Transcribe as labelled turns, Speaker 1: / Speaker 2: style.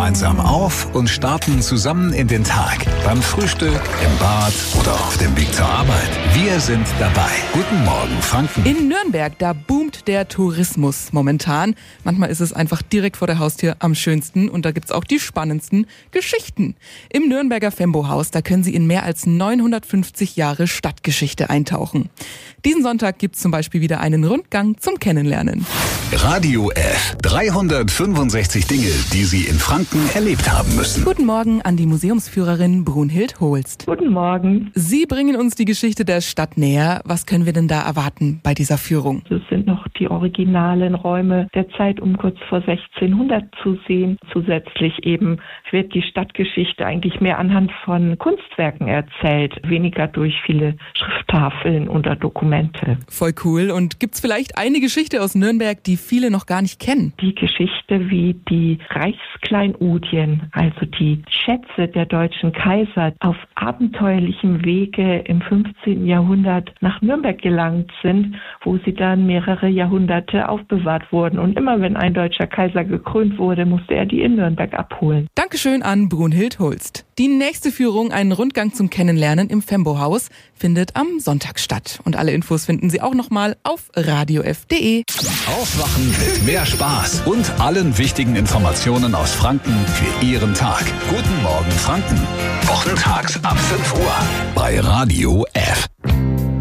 Speaker 1: gemeinsam auf und starten zusammen in den Tag. Beim Frühstück, im Bad oder auf dem Weg zur Arbeit. Wir sind dabei. Guten Morgen, Franken.
Speaker 2: In Nürnberg, da boomt der Tourismus momentan. Manchmal ist es einfach direkt vor der Haustür am schönsten und da gibt's auch die spannendsten Geschichten. Im Nürnberger Fembo-Haus, da können Sie in mehr als 950 Jahre Stadtgeschichte eintauchen. Diesen Sonntag gibt's zum Beispiel wieder einen Rundgang zum Kennenlernen.
Speaker 1: Radio F. 365 Dinge, die Sie in Franken erlebt haben müssen.
Speaker 2: Guten Morgen an die Museumsführerin Brunhild Holst.
Speaker 3: Guten Morgen.
Speaker 2: Sie bringen uns die Geschichte der Stadt näher. Was können wir denn da erwarten bei dieser Führung?
Speaker 3: Es sind noch die originalen Räume der Zeit um kurz vor 1600 zu sehen. Zusätzlich eben wird die Stadtgeschichte eigentlich mehr anhand von Kunstwerken erzählt, weniger durch viele Schrifttafeln oder Dokumente.
Speaker 2: Voll cool. Und gibt's vielleicht eine Geschichte aus Nürnberg, die viele noch gar nicht kennen?
Speaker 3: Die Geschichte, wie die Reichskleinodien, also die Schätze der deutschen Kaiser, auf abenteuerlichem Wege im 15. Jahrhundert nach Nürnberg gelangt sind, wo sie dann mehrere Jahrhunderte aufbewahrt wurden. Und immer wenn ein deutscher Kaiser gekrönt wurde, musste er die in Nürnberg abholen.
Speaker 2: Dankeschön an Brunhild Holst. Die nächste Führung, einen Rundgang zum Kennenlernen im Fembo-Haus, findet am Sonntag statt. Und alle Infos finden Sie auch nochmal auf radiof.de.
Speaker 1: Aufwachen mit mehr Spaß und allen wichtigen Informationen aus Franken für Ihren Tag. Guten Morgen, Franken. Wochentags ab 5 Uhr bei Radio F.